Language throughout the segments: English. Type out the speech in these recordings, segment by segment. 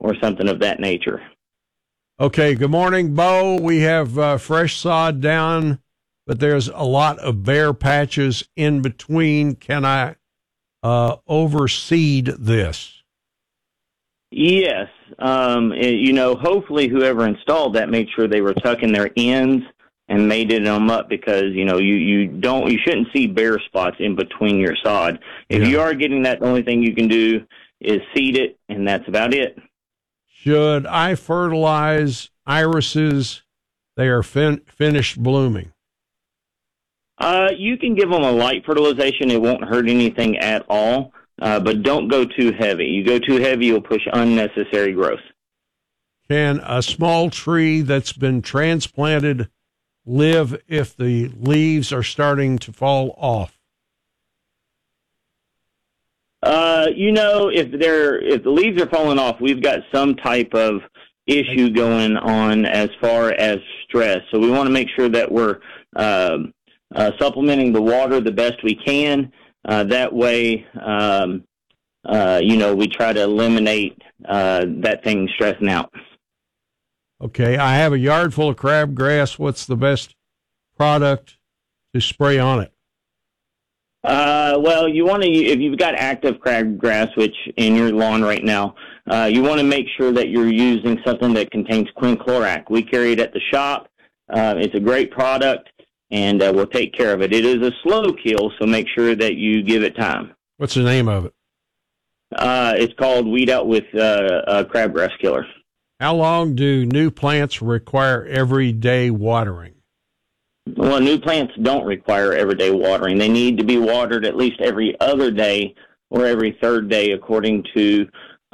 or something of that nature. Okay, good morning, Bo. We have fresh sod down, but there's a lot of bare patches in between. Can I overseed this? Yes. Hopefully whoever installed that made sure they were tucking their ends and mated them up, because, you shouldn't see bare spots in between your sod. If you are getting that, the only thing you can do is seed it, and that's about it. Should I fertilize irises? They are finished blooming. You can give them a light fertilization. It won't hurt anything at all, but don't go too heavy. You go too heavy, you'll push unnecessary growth. Can a small tree that's been transplanted live if the leaves are starting to fall off? If the leaves are falling off, we've got some type of issue going on as far as stress. So we want to make sure that we're supplementing the water the best we can. That way, we try to eliminate that thing stressing out. Okay, I have a yard full of crabgrass. What's the best product to spray on it? You want to, if you've got active crabgrass, which in your lawn right now, you want to make sure that you're using something that contains quinclorac. We carry it at the shop. It's a great product, and we'll take care of it. It is a slow kill, so make sure that you give it time. What's the name of it? It's called Weed Out with Crabgrass Killer. How long do new plants require everyday watering? Well, new plants don't require everyday watering. They need to be watered at least every other day or every third day, according to,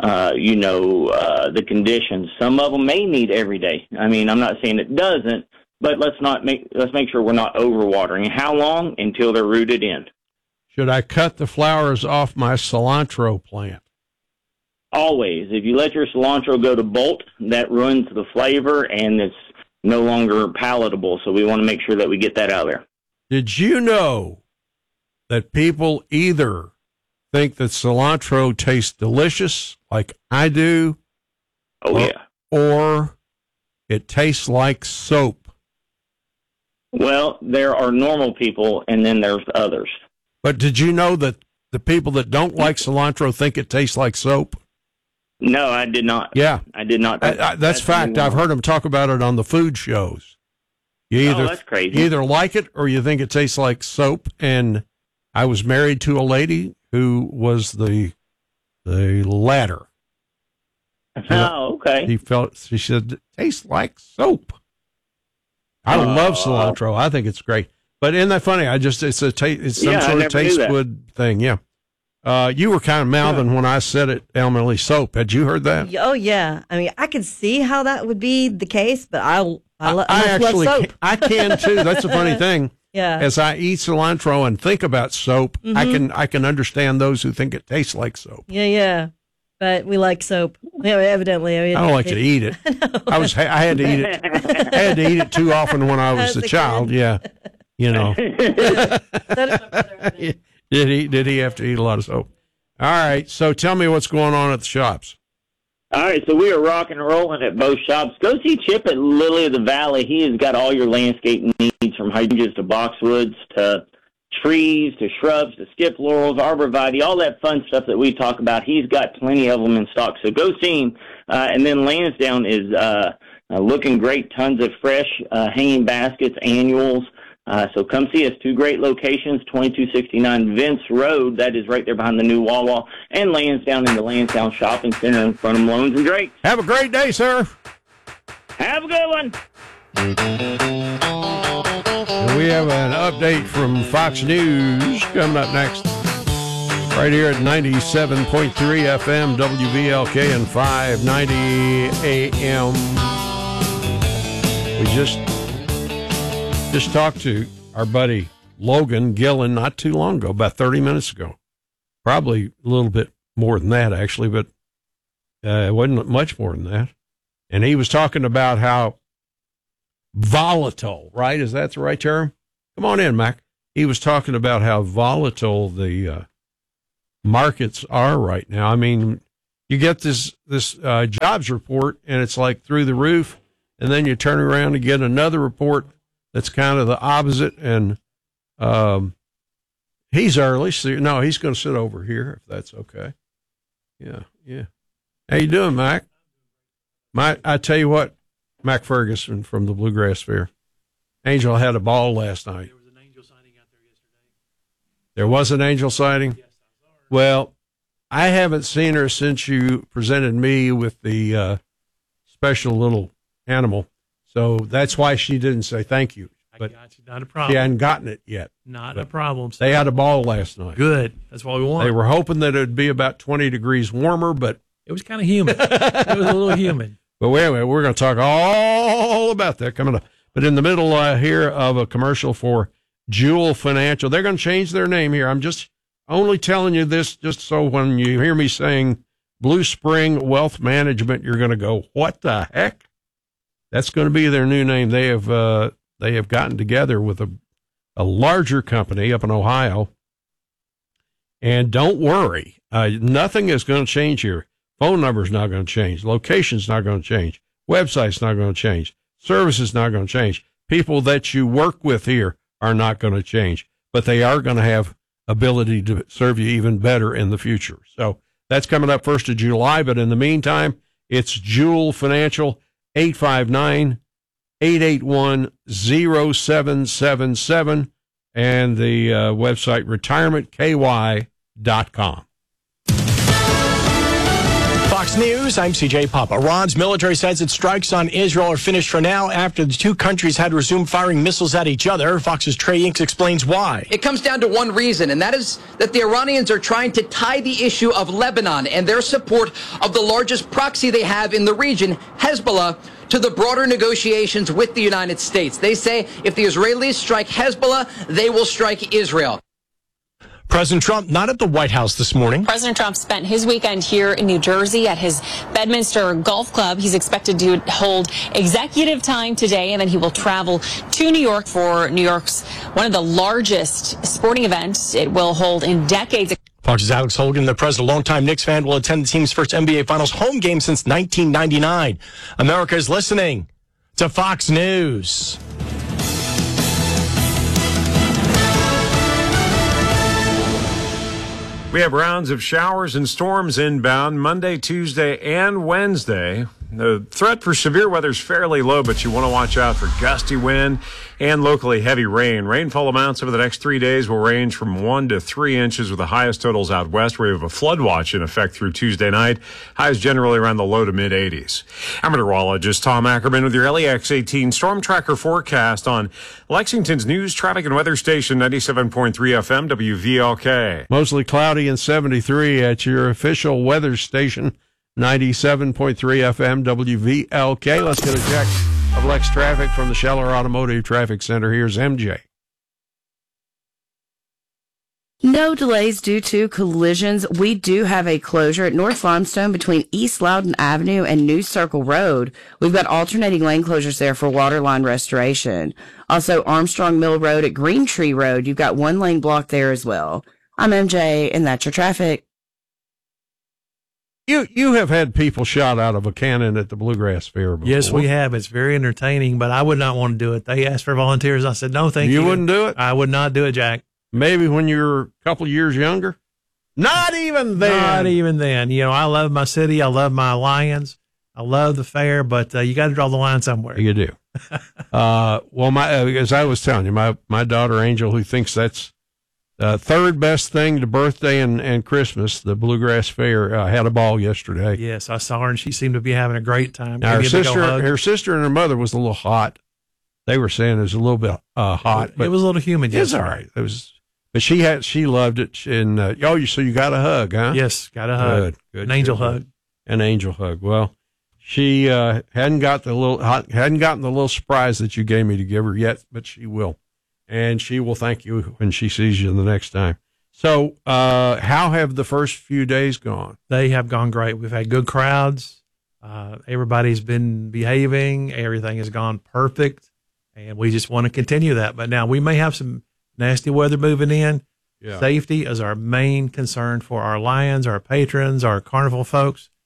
the conditions. Some of them may need every day. I mean, I'm not saying it doesn't, but let's make sure we're not overwatering. How long? Until they're rooted in. Should I cut the flowers off my cilantro plant? Always. If you let your cilantro go to bolt, that ruins the flavor, and it's no longer palatable, so we want to make sure that we get that out there. Did you know that people either think that cilantro tastes delicious, like I do, or it tastes like soap? Well, there are normal people, and then there's others. But did you know that the people that don't like cilantro think it tastes like soap? No, I did not. Yeah. I did not. That's fact. I've heard them talk about it on the food shows. That's crazy. You either like it or you think it tastes like soap. And I was married to a lady who was the latter. Oh, okay. She said, it tastes like soap. I love cilantro. I think it's great. But isn't that funny? It's some sort of taste good thing. Yeah. You were kind of mouthing when I said it, elementary soap. Had you heard that? Oh, yeah. I mean, I could see how that would be the case, but I actually love soap. I can too. That's a funny thing. Yeah. As I eat cilantro and think about soap, Mm-hmm. I can understand those who think it tastes like soap. Yeah. But we like soap. Yeah, evidently. I don't like to eat it. I had to eat it. I had to eat it too often when I was a child. Kid. Yeah. You know. Did he have to eat a lot of soap? All right. So tell me what's going on at the shops. All right. So we are rock and rolling at both shops. Go see Chip at Lily of the Valley. He has got all your landscape needs, from hydrangeas to boxwoods to trees to shrubs to skip laurels, arborvitae, all that fun stuff that we talk about. He's got plenty of them in stock. So go see him. And then Lansdowne is looking great. Tons of fresh hanging baskets, annuals. So come see us. Two great locations, 2269 Vince Road. That is right there behind the new Wawa. And Lansdowne in the Lansdowne Shopping Center in front of Malone's and Drake. Have a great day, sir. Have a good one. We have an update from Fox News coming up next. Right here at 97.3 FM, WVLK, and 590 AM. We just talked to our buddy Logan Gillen not too long ago, about 30 minutes ago. Probably a little bit more than that, actually, but it wasn't much more than that. And he was talking about how volatile, right? Is that the right term? Come on in, Mac. He was talking about how volatile the markets are right now. I mean, you get this jobs report, and it's like through the roof, and then you turn around and get another report that's kind of the opposite, and he's early. So, no, he's going to sit over here, if that's okay. Yeah. How you doing, Mac? I tell you what, Mac Ferguson from the Bluegrass Fair. Angel had a ball last night. There was an angel sighting out there yesterday. There was an angel sighting? Yes, I saw her. Well, I haven't seen her since you presented me with the special little animal. So that's why she didn't say thank you. But I got you. Not a problem. she hadn't gotten it yet. Not a problem. They had a ball last night. Good. That's what we want. They were hoping that it would be about 20 degrees warmer, but It was kind of humid. It was a little humid. But anyway, we're going to talk all about that coming up. But in the middle here of a commercial for Jewel Financial, they're going to change their name here. I'm just only telling you this just so when you hear me saying Blue Spring Wealth Management, you're going to go, what the heck? That's going to be their new name. They have gotten together with a larger company up in Ohio. And don't worry, nothing is going to change here. Phone number's not going to change. Location's not going to change. Website's not going to change. Service is not going to change. People that you work with here are not going to change, but they are going to have ability to serve you even better in the future. So that's coming up 1st of July. But in the meantime, it's Jewel Financial, 859-881-0777, and the website retirementky.com. Fox News, I'm CJ Pop. Iran's military says its strikes on Israel are finished for now after the two countries had resumed firing missiles at each other. Fox's Trey Inks explains why. It comes down to one reason, and that is that the Iranians are trying to tie the issue of Lebanon and their support of the largest proxy they have in the region, Hezbollah, to the broader negotiations with the United States. They say if the Israelis strike Hezbollah, they will strike Israel. President Trump not at the White House this morning. President Trump spent his weekend here in New Jersey at his Bedminster Golf Club. He's expected to hold executive time today, and then he will travel to New York for New York's one of the largest sporting events it will hold in decades. Fox's Alex Holgan, the president, longtime Knicks fan, will attend the team's first NBA Finals home game since 1999. America is listening to Fox News. We have rounds of showers and storms inbound Monday, Tuesday, and Wednesday. The threat for severe weather is fairly low, but you want to watch out for gusty wind and locally heavy rain. Rainfall amounts over the next 3 days will range from 1 to 3 inches, with the highest totals out west, where we have a flood watch in effect through Tuesday night. Highs generally around the low to mid 80s. I'm meteorologist Tom Ackerman with your LEX 18 Storm Tracker forecast on Lexington's news, traffic, and weather station 97.3 FM WVLK. Mostly cloudy and 73 at your official weather station, 97.3 FM WVLK. Let's get a check of Lex traffic from the Scheller Automotive Traffic Center. Here's MJ. No delays due to collisions. We do have a closure at North Limestone between East Loudon Avenue and New Circle Road. We've got alternating lane closures there for water line restoration. Also, Armstrong Mill Road at Green Tree Road. You've got one lane block there as well. I'm MJ, and that's your traffic. You have had people shot out of a cannon at the Bluegrass Fair before. Yes, we have. It's very entertaining, but I would not want to do it. They asked for volunteers. I said, no, thank you. You wouldn't do it? I would not do it, Jack. Maybe when you were a couple of years younger? Not even then. Not even then. You know, I love my city. I love my Lions. I love the fair, but you got to draw the line somewhere. You do. Well, as I was telling you, my daughter Angel, who thinks that's third best thing to birthday and Christmas, the Bluegrass Fair, had a ball yesterday. Yes, I saw her, and she seemed to be having a great time. Now, her sister and her mother was a little hot. They were saying it was a little bit hot. But it was a little humid. It's all right. It was, but she loved it. And so you got a hug, huh? Yes, got a hug. Good. An angel hug. An angel hug. Well, she hadn't gotten the little surprise that you gave me to give her yet, but she will. And she will thank you when she sees you the next time. So, how have the first few days gone? They have gone great. We've had good crowds. Everybody's been behaving. Everything has gone perfect. And we just want to continue that. But now we may have some nasty weather moving in. Yeah. Safety is our main concern for our Lions, our patrons, our carnival folks.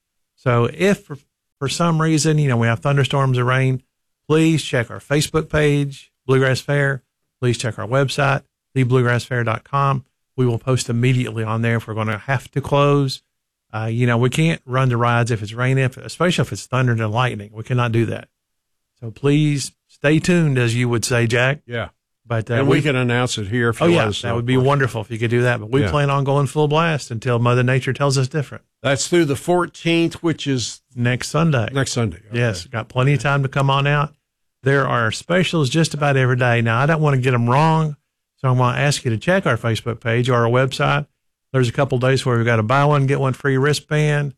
So if for some reason, we have thunderstorms or rain, please check our Facebook page, Bluegrass Fair. Please check our website, thebluegrassfair.com. We will post immediately on there if we're going to have to close. We can't run the rides if it's raining, especially if it's thunder and lightning. We cannot do that. So please stay tuned, as you would say, Jack. Yeah. But and we can announce it here if you let us know. That would be wonderful if you could do that. But we plan on going full blast until Mother Nature tells us different. That's through the 14th, which is next Sunday. Next Sunday. Okay. Yes. Got plenty of time to come on out. There are specials just about every day. Now, I don't want to get them wrong, so I'm going to ask you to check our Facebook page or our website. There's a couple of days where we've got a buy one, get one free wristband.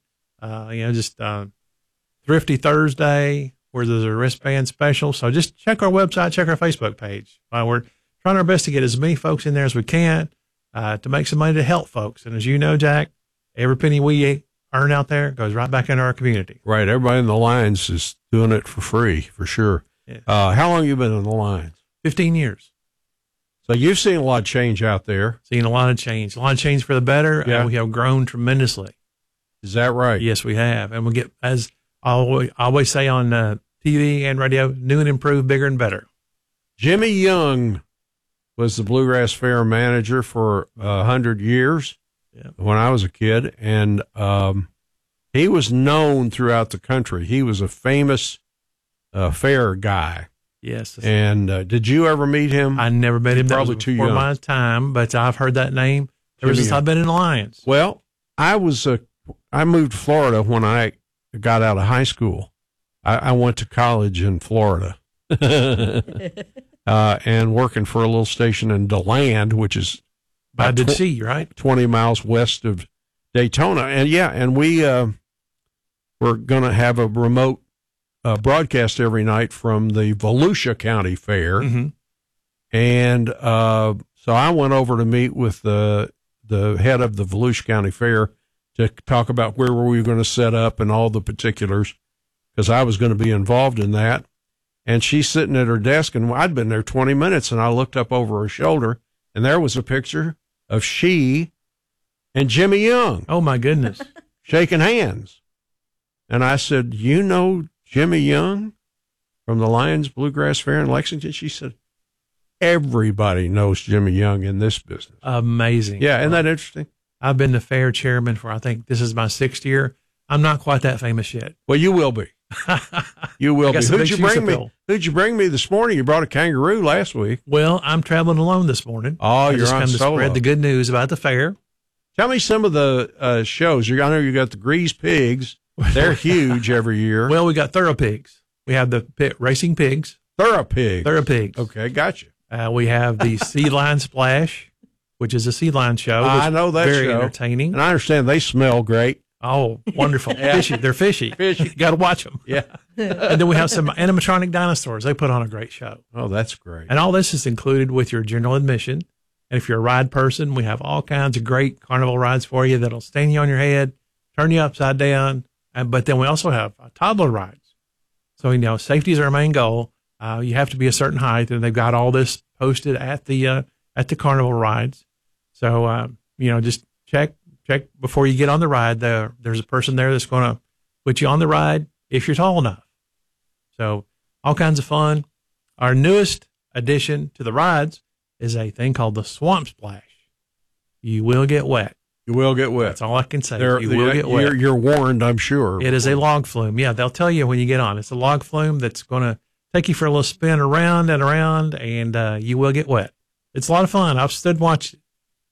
Thrifty Thursday, where there's a wristband special. So just check our website, check our Facebook page. We're trying our best to get as many folks in there as we can to make some money to help folks. And as you know, Jack, every penny we earn out there goes right back into our community. Right. Everybody in the lines is doing it for free, for sure. Yeah. How long have you been in the lines? 15 years. So you've seen a lot of change out there. Seen a lot of change for the better. Yeah. We have grown tremendously. Is that right? Yes, we have. And we get, as I always say on TV and radio, new and improved, bigger and better. Jimmy Young was the Bluegrass Fair manager for 100 years when I was a kid. And he was known throughout the country. He was a famous fair guy. Yes. And did you ever meet him? I never met him. Probably that was too before young. my time, but I've heard that name ever since I've been in Alliance. Well, I moved to Florida when I got out of high school. I went to college in Florida and working for a little station in DeLand, which is by the sea, right? 20 miles west of Daytona. And we were going to have a remote broadcast every night from the Volusia County Fair. Mm-hmm. And so I went over to meet with the head of the Volusia County Fair to talk about where we were going to set up and all the particulars, because I was going to be involved in that. And she's sitting at her desk, and I'd been there 20 minutes, and I looked up over her shoulder, and there was a picture of she and Jimmy Young. Oh, my goodness. Shaking hands. And I said, "You know Jimmy Young from the Lions Bluegrass Fair in Lexington?" She said, "Everybody knows Jimmy Young in this business." Amazing. Yeah, isn't that interesting? I've been the fair chairman for, I think this is my 6th year. I'm not quite that famous yet. Well, you will be. You will be. Who'd you bring me? Fill. Who'd you bring me this morning? You brought a kangaroo last week. Well, I'm traveling alone this morning. Oh, you're just on come solo. to spread the good news about the fair. Tell me some of the shows. I know you got the Grease Pigs. They're huge every year. Well, we got Thorough Pigs. We have the Racing Pigs. Thorough Pigs. Okay, gotcha. We have the Sea Lion Splash, which is a sea lion show. I know that very show. Entertaining. And I understand they smell great. Oh, wonderful. Yeah. Fishy. They're fishy. You got to watch them. Yeah. And then we have some animatronic dinosaurs. They put on a great show. Oh, that's great. And all this is included with your general admission. And if you're a ride person, we have all kinds of great carnival rides for you that'll stand you on your head, turn you upside down. But then we also have toddler rides. So, safety is our main goal. You have to be a certain height, and they've got all this posted at the carnival rides. So, just check before you get on the ride. There's a person there that's going to put you on the ride if you're tall enough. So all kinds of fun. Our newest addition to the rides is a thing called the Swamp Splash. You will get wet. You will get wet. That's all I can say. You will get wet. You're warned, I'm sure. It is a log flume. Yeah, they'll tell you when you get on. It's a log flume that's going to take you for a little spin around and around, and you will get wet. It's a lot of fun. I've stood and watched it.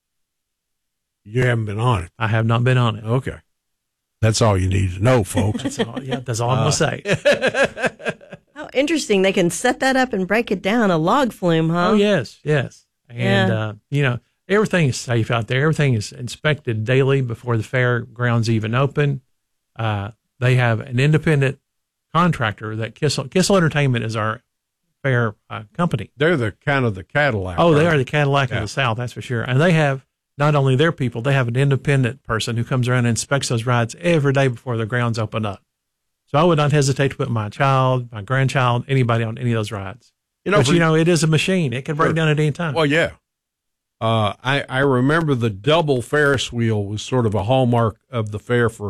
You haven't been on it. I have not been on it. Okay. That's all you need to know, folks. That's all I'm going to say. How interesting. They can set that up and break it down. A log flume, huh? Oh, yes. And, everything is safe out there. Everything is inspected daily before the fairgrounds even open. They have an independent contractor that Kissel Entertainment is our fair company. They're the kind of the Cadillac. Oh, they are the Cadillac of the South, that's for sure. And they have not only their people, they have an independent person who comes around and inspects those rides every day before the grounds open up. So I would not hesitate to put my child, my grandchild, anybody on any of those rides. But it is a machine. It can break down at any time. Well, yeah. I remember the double Ferris wheel was sort of a hallmark of the fair for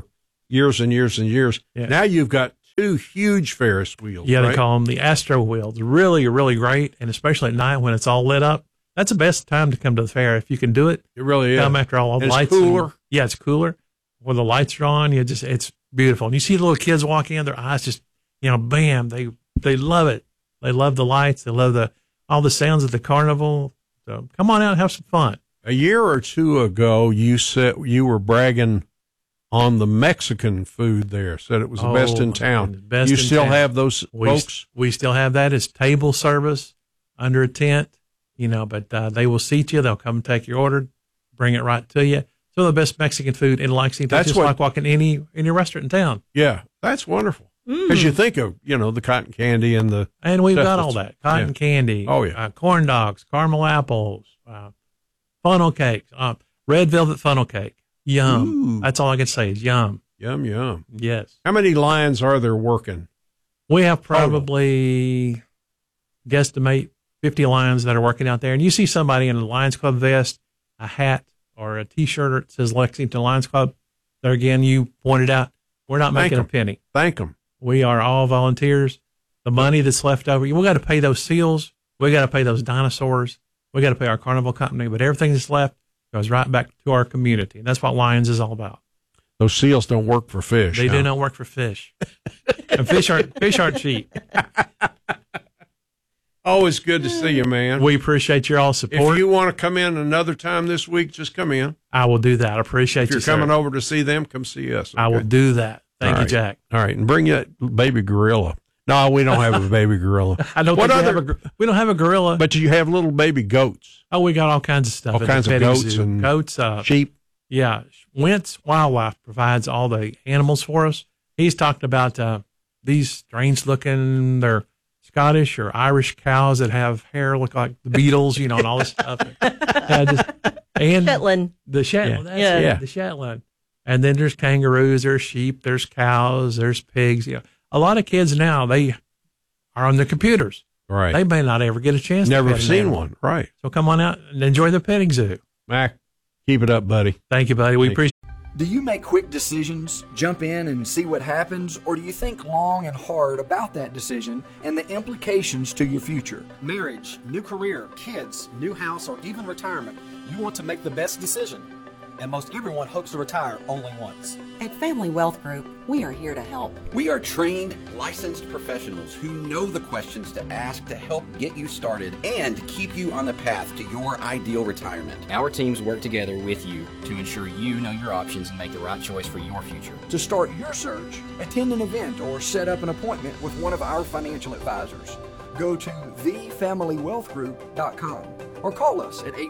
years and years and years. Yeah. Now you've got 2 huge Ferris wheels. Yeah, right? they call them the Astro wheels. Really, really great, and especially at night when it's all lit up. That's the best time to come to the fair if you can do it. It really is. Come after all the And lights. It's cooler. Yeah, it's cooler. When the lights are on, it's beautiful. And you see the little kids walk in, their eyes just, bam, they love it. They love the lights. They love all the sounds of the carnival. So come on out and have some fun. A year or 2 ago, you said you were bragging on the Mexican food there. Said it was the best in town. Best you in still town. have those folks? We still have that as table service under a tent, but they will seat you. They'll come take your order, bring it right to you. So the best Mexican food in Lexington. That's just like walking any restaurant in town. Yeah, that's wonderful. Because you think of, the cotton candy and the... And we've stuff got all that's- that. Cotton candy. Oh, yeah. Corn dogs, caramel apples, funnel cakes, red velvet funnel cake. Yum. Ooh. That's all I can say is yum. Yum, yum. Yes. How many lions are there working? We have probably, guesstimate, 50 lions that are working out there. And you see somebody in a Lions Club vest, a hat, or a T-shirt that says Lexington Lions Club. There again, you pointed out, we're not Thank making a 'em. penny. Thank them. We are all volunteers. The money that's left over, we got to pay those seals. We got to pay those dinosaurs. We got to pay our carnival company. But everything that's left goes right back to our community. And that's what Lions is all about. Those seals don't work for fish. They huh? do not work for fish. And fish aren't cheap. Always good to see you, man. We appreciate your all support. If you want to come in another time this week, just come in. I will do that. I appreciate If you're you, coming sir. over to see them, come see us. I will okay? do that. Thank All you, right. Jack. All right, and bring you that baby gorilla. No, we don't have a baby gorilla. I don't What think other? we don't have a gorilla. But you have little baby goats, Oh, we got all kinds of stuff. all at the kinds of petting goats zoo. and goats. sheep. Yeah, Wentz Wildlife provides all the animals for us. He's talked about these strange looking, they're Scottish or Irish cows that have hair look like the Beatles, and all this stuff. And Shetland. the Shetland, Yeah. yeah, the Shetland. And then there's kangaroos, there's sheep, there's cows, there's pigs. A lot of kids now, they are on their computers. Right. They may not ever get a chance Never to pet an seen animal. one. Right. So come on out and enjoy the petting zoo. Mac, keep it up, buddy. Thank you, buddy. We Thank you. appreciate Do you make quick decisions, jump in and see what happens, or do you think long and hard about that decision and the implications to your future? Marriage, new career, kids, new house, or even retirement. You want to make the best decision. And most everyone hopes to retire only once. At Family Wealth Group, we are here to help. We are trained, licensed professionals who know the questions to ask to help get you started and keep you on the path to your ideal retirement. Our teams work together with you to ensure you know your options and make the right choice for your future. To start your search, attend an event or set up an appointment with one of our financial advisors. Go to thefamilywealthgroup.com or call us at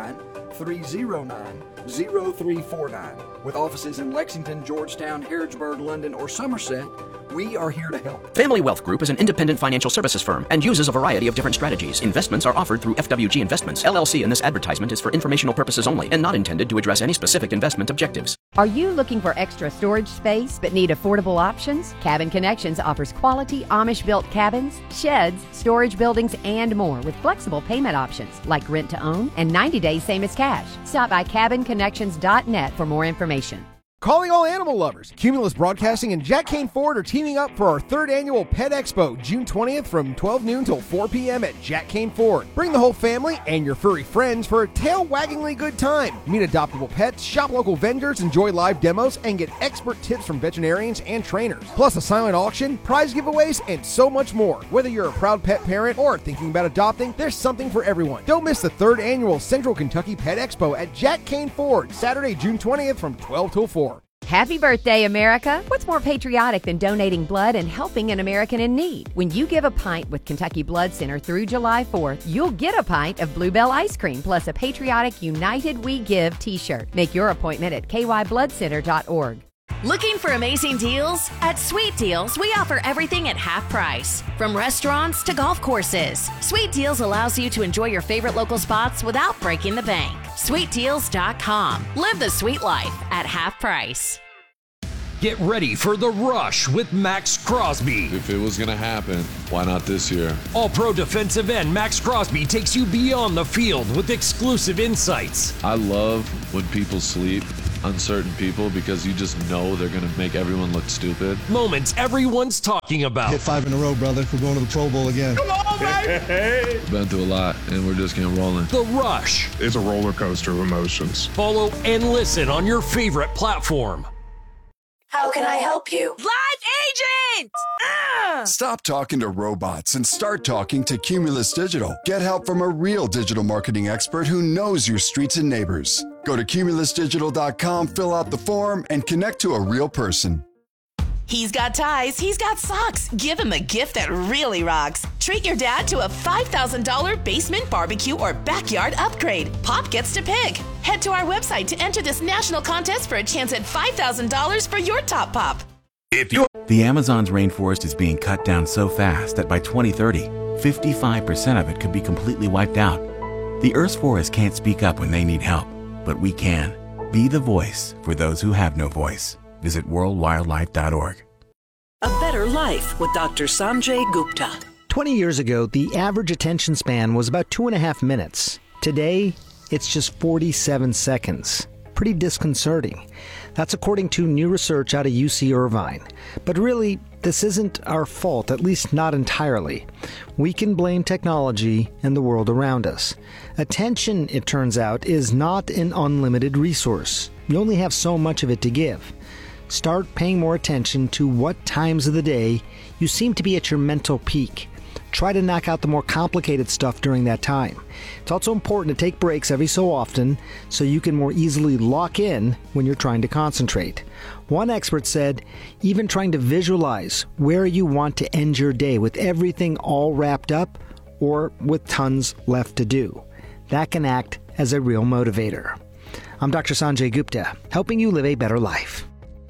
859-309-0349. With offices in Lexington, Georgetown, Harrodsburg, London, or Somerset, we are here to help. Family Wealth Group is an independent financial services firm and uses a variety of different strategies. Investments are offered through FWG Investments, LLC, and this advertisement is for informational purposes only and not intended to address any specific investment objectives. Are you looking for extra storage space but need affordable options? Cabin Connections offers quality Amish-built cabins, sheds, storage buildings, and more with flexible payment options like rent to own and 90 days same as cash. Stop by cabinconnections.net for more information. Calling all animal lovers. Cumulus Broadcasting and Jack Kane Ford are teaming up for our 3rd annual Pet Expo, June 20th from 12 noon till 4 p.m. at Jack Kane Ford. Bring the whole family and your furry friends for a tail-waggingly good time. Meet adoptable pets, shop local vendors, enjoy live demos, and get expert tips from veterinarians and trainers. Plus a silent auction, prize giveaways, and so much more. Whether you're a proud pet parent or thinking about adopting, there's something for everyone. Don't miss the 3rd annual Central Kentucky Pet Expo at Jack Kane Ford, Saturday, June 20th from 12 till 4. Happy birthday, America! What's more patriotic than donating blood and helping an American in need? When you give a pint with Kentucky Blood Center through July 4th, you'll get a pint of Bluebell ice cream plus a patriotic United We Give t-shirt. Make your appointment at kybloodcenter.org. Looking for amazing deals? At Sweet Deals, we offer everything at half price. From restaurants to golf courses, Sweet Deals allows you to enjoy your favorite local spots without breaking the bank. SweetDeals.com. Live the sweet life at half price. Get ready for the rush with Max Crosby. If it was going to happen, why not this year? All-Pro defensive end Max Crosby takes you beyond the field with exclusive insights. I love when people sleep uncertain people because you just know they're going to make everyone look stupid. Moments everyone's talking about. Hit 5 in a row, brother. We're going to the Pro Bowl again. Come on, baby! Been through a lot, and we're just getting rolling. The Rush. It's a roller coaster of emotions. Follow and listen on your favorite platform. How can I help you? Live Agent! Stop talking to robots and start talking to Cumulus Digital. Get help from a real digital marketing expert who knows your streets and neighbors. Go to cumulusdigital.com, fill out the form, and connect to a real person. He's got ties, he's got socks. Give him a gift that really rocks. Treat your dad to a $5,000 basement barbecue or backyard upgrade. Pop gets to pick. Head to our website to enter this national contest for a chance at $5,000 for your top pop. The Amazon's rainforest is being cut down so fast that by 2030, 55% of it could be completely wiped out. The Earth's forests can't speak up when they need help, but we can. Be the voice for those who have no voice. Visit worldwildlife.org. A Better Life with Dr. Sanjay Gupta. 20 years ago, the average attention span was about 2.5 minutes. Today, it's just 47 seconds. Pretty disconcerting. That's according to new research out of UC Irvine. But really, this isn't our fault, at least not entirely. We can blame technology and the world around us. Attention, it turns out, is not an unlimited resource. You only have so much of it to give. Start paying more attention to what times of the day you seem to be at your mental peak. Try to knock out the more complicated stuff during that time. It's also important to take breaks every so often so you can more easily lock in when you're trying to concentrate. One expert said, even trying to visualize where you want to end your day with everything all wrapped up or with tons left to do. That can act as a real motivator. I'm Dr. Sanjay Gupta, helping you live a better life.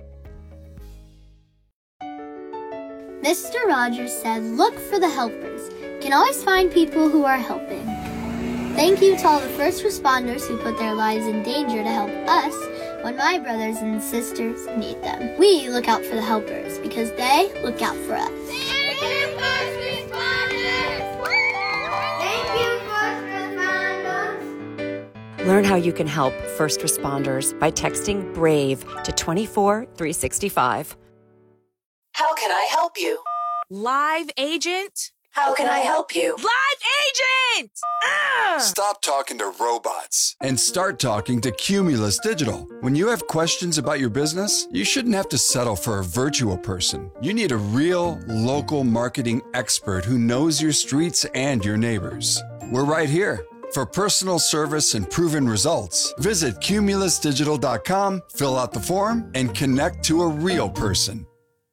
Mr. Rogers said, look for the helpers. You can always find people who are helping. Thank you to all the first responders who put their lives in danger to help us when my brothers and sisters need them. We look out for the helpers because they look out for us. Thank you, first responders! Thank you, first responders! Learn how you can help first responders by texting BRAVE to 24365. How can I help you? Live Agent? How can I help you? Live Agent! Stop talking to robots and start talking to Cumulus Digital. When you have questions about your business, you shouldn't have to settle for a virtual person. You need a real, local marketing expert who knows your streets and your neighbors. We're right here. For personal service and proven results, visit cumulusdigital.com, fill out the form, and connect to a real person.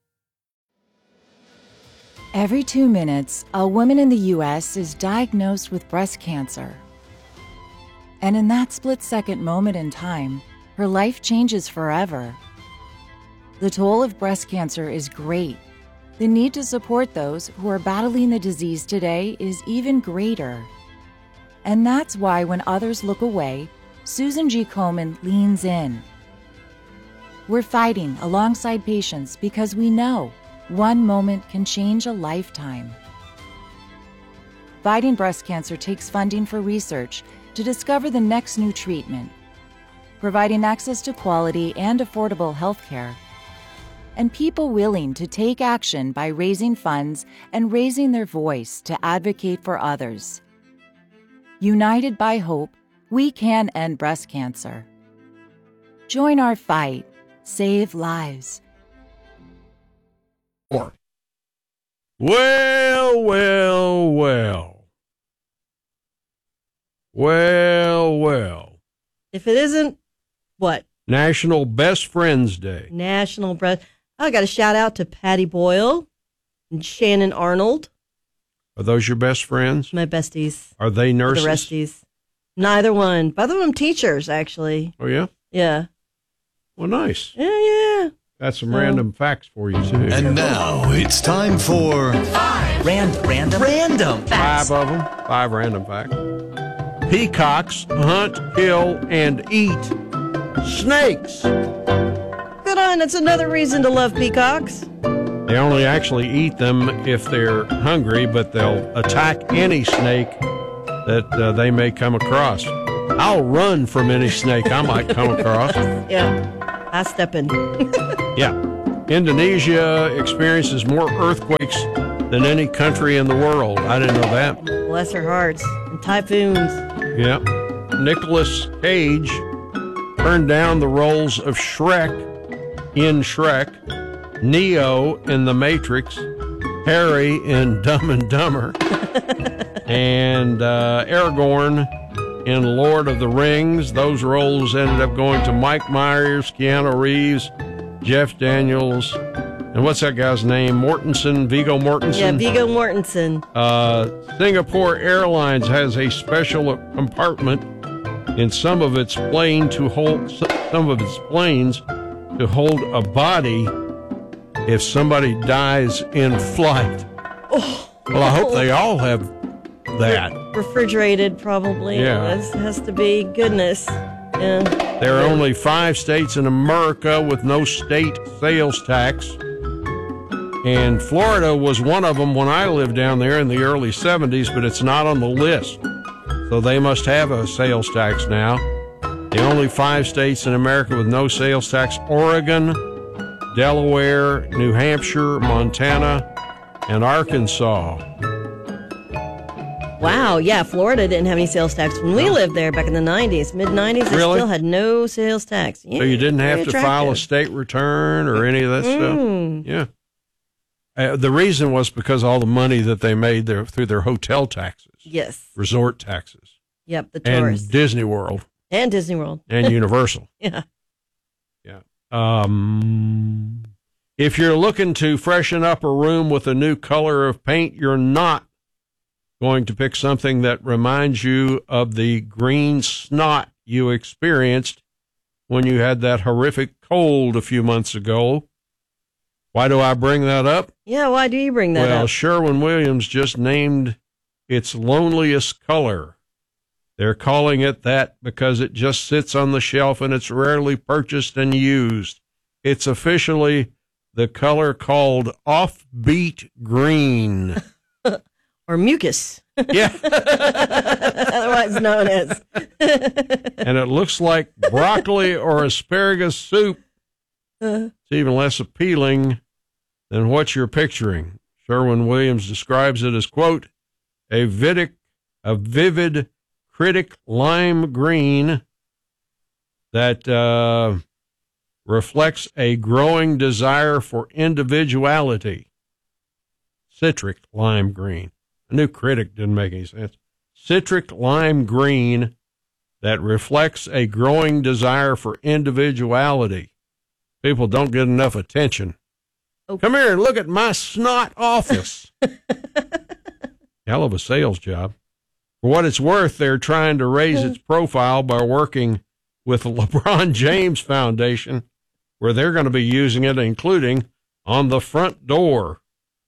Every 2 minutes, a woman in the U.S. is diagnosed with breast cancer. And in that split-second moment in time, her life changes forever. The toll of breast cancer is great. The need to support those who are battling the disease today is even greater. And that's why when others look away, Susan G. Komen leans in. We're fighting alongside patients because we know one moment can change a lifetime. Fighting breast cancer takes funding for research to discover the next new treatment, providing access to quality and affordable health care, and people willing to take action by raising funds and raising their voice to advocate for others. United by hope, we can end breast cancer. Join our fight. Save lives. Well. If it isn't, what? National Best Friends Day. National Breast. I got a shout out to Patty Boyle and Shannon Arnold. Are those your best friends? My besties. Are they nurses? The resties. Neither one. Both of them teachers, actually. Oh, yeah? Yeah. Well, nice. Yeah. Got some random facts for you, too. And now it's time for random facts. 5 of them. 5 random facts. Peacocks hunt, kill, and eat snakes. Good on. That's another reason to love peacocks. They only actually eat them if they're hungry, but they'll attack any snake that they may come across. I'll run from any snake I might come across. Yeah, I step in. Yeah. Indonesia experiences more earthquakes than any country in the world. I didn't know that. Bless their hearts. And typhoons. Yeah. Nicolas Cage turned down the roles of Shrek in Shrek, Neo in The Matrix, Harry in Dumb and Dumber, and Aragorn in Lord of the Rings. Those roles ended up going to Mike Myers, Keanu Reeves, Jeff Daniels, and what's that guy's name? Viggo Mortensen? Yeah, Viggo Mortensen. Singapore Airlines has a special compartment in some of its planes to hold a body if somebody dies in flight. Oh. Well, I hope they all have that. Refrigerated, probably. Yeah. It has to be. Goodness. Yeah. There are only 5 states in America with no state sales tax. And Florida was one of them when I lived down there in the early 70s, but it's not on the list. So they must have a sales tax now. The only 5 states in America with no sales tax: Oregon, Delaware, New Hampshire, Montana, and Arkansas. Wow, yeah, Florida didn't have any sales tax when we lived there back in the 90s. Mid-90s, they Really? still had no sales tax. Yeah, So you didn't have very to file a attractive. state return or any of that stuff? Yeah. The reason was because all the money that they made there through their hotel taxes. Yes. Resort taxes. Yep, the tourists. And Disney World. And Disney World. And Universal. Yeah. Yeah. If you're looking to freshen up a room with a new color of paint, you're not going to pick something that reminds you of the green snot you experienced when you had that horrific cold a few months ago. Why do I bring that up? Yeah, why do you bring that Well, up? Sherwin-Williams just named its loneliest color. They're calling it that because it just sits on the shelf and it's rarely purchased and used. It's officially the color called offbeat green. Or mucus. Yeah. Otherwise known as. And it looks like broccoli or asparagus soup. It's even less appealing than what you're picturing. Sherwin-Williams describes it as, quote, a vivid critic lime green that reflects a growing desire for individuality. Citric lime green. I knew critic didn't make any sense. Citric lime green that reflects a growing desire for individuality. People don't get enough attention. Okay. Come here and look at my snot office. Hell of a sales job. For what it's worth, they're trying to raise its profile by working with the LeBron James Foundation, where they're going to be using it, including on the front door.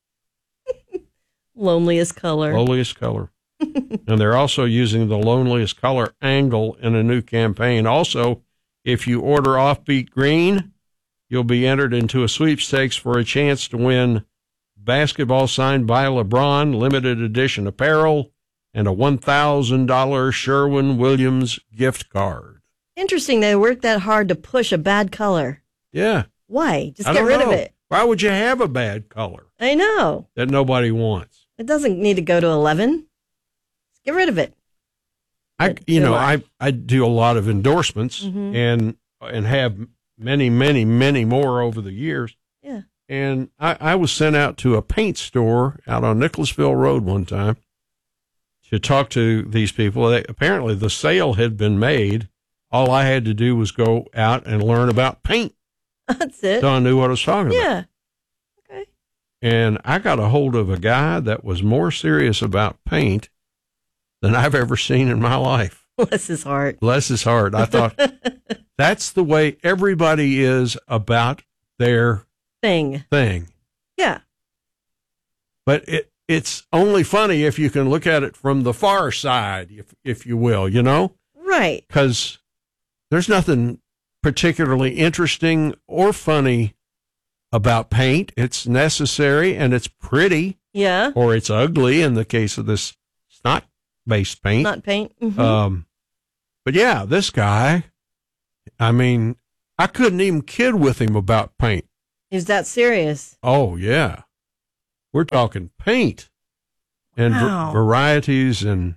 Loneliest color. Loneliest color. And they're also using the loneliest color angle in a new campaign. Also, if you order offbeat green, you'll be entered into a sweepstakes for a chance to win basketball signed by LeBron, limited edition apparel, and a $1,000 Sherwin-Williams gift card. Interesting they worked that hard to push a bad color. Yeah. Why? Just I get don't rid know. of it. Why would you have a bad color I know. that nobody wants? It doesn't need to go to 11. Just get rid of it. I do a lot of endorsements and have many, many, many more over the years. Yeah. And I was sent out to a paint store out on Nicholasville Road one time to talk to these people. Apparently the sale had been made. All I had to do was go out and learn about paint. That's it. So I knew what I was talking about. Yeah. Okay. And I got a hold of a guy that was more serious about paint than I've ever seen in my life. Bless his heart. Bless his heart. I thought that's the way everybody is about their thing. Yeah. But it's only funny if you can look at it from the far side, if you will, you know? Right. Because there's nothing particularly interesting or funny about paint. It's necessary and it's pretty. Yeah. Or it's ugly in the case of this snot-based paint. Not paint. Mm-hmm. But yeah, this guy, I mean, I couldn't even kid with him about paint. Is that serious? Oh, yeah. We're talking paint and Wow. varieties and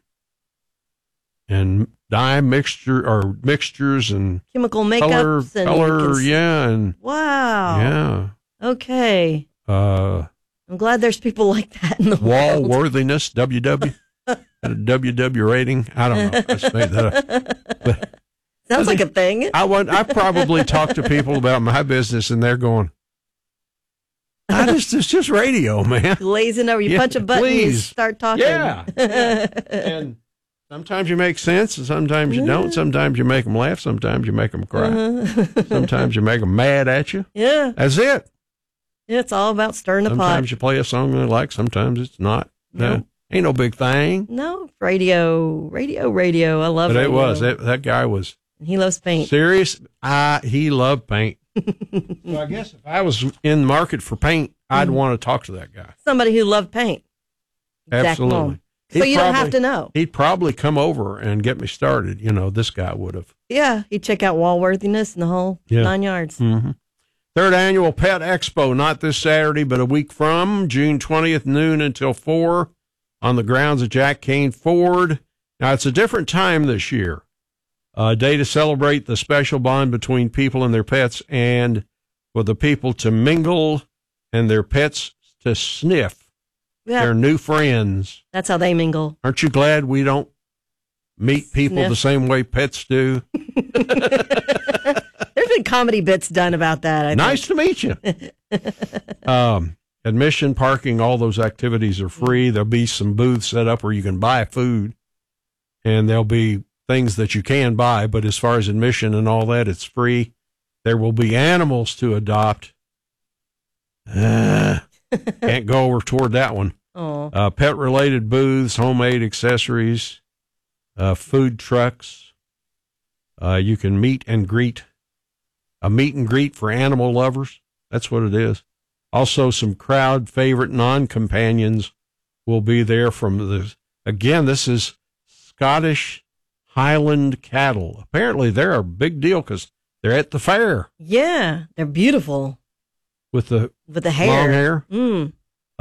dye mixtures and Chemical makeups and color, yeah, and wow. yeah. Okay. I'm glad there's people like that in the Wall world. worthiness, WW, a WW rating. I don't know. I just made that up. But Sounds like a thing. I probably talk to people about my business, and they're going, it's just radio, man. Glazing over. You Yeah, punch a button and you please. start talking. Yeah. And sometimes you make sense, and sometimes you don't. Sometimes you make them laugh. Sometimes you make them cry. Sometimes you make them mad at you. Yeah. That's it. It's all about stirring the Sometimes pot. you play a song they like. Sometimes it's not. No. Ain't no big thing. No, radio. I love But radio. it was. That guy was He loves paint. serious. He loved paint. So I guess if I was in the market for paint, I'd want to talk to that guy. Somebody who loved paint. Exact Absolutely. moment. So you don't have to know. He'd probably come over and get me started. This guy would have. Yeah, he'd check out wall worthiness and the whole 9 yards. Mm-hmm. Third annual Pet Expo, not this Saturday, but a week from June 20th, noon until 4 on the grounds of Jack Kane Ford. Now, it's a different time this year. A day to celebrate the special bond between people and their pets, and for the people to mingle and their pets to sniff their new friends. That's how they mingle. Aren't you glad we don't meet people Sniff. the same way pets do? There's been comedy bits done about that. I Nice to meet you. Admission, parking, all those activities are free. There'll be some booths set up where you can buy food, and there'll be things that you can buy, but as far as admission and all that, it's free. There will be animals to adopt. Can't go over toward that one. Oh. Pet-related booths, homemade accessories, food trucks. You can meet and greet. A meet and greet for animal lovers. That's what it is. Also, some crowd favorite non-companions will be there again, this is Scottish Highland cattle. Apparently, they're a big deal because they're at the fair. Yeah, they're beautiful. With the hair. Long hair. Mm.